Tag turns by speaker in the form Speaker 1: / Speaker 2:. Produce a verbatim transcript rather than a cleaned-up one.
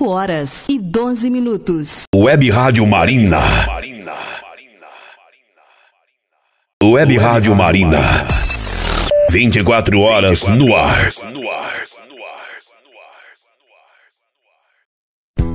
Speaker 1: cinco horas e doze minutos.
Speaker 2: Web Rádio Marina. Web Rádio Marina. vinte e quatro horas no ar.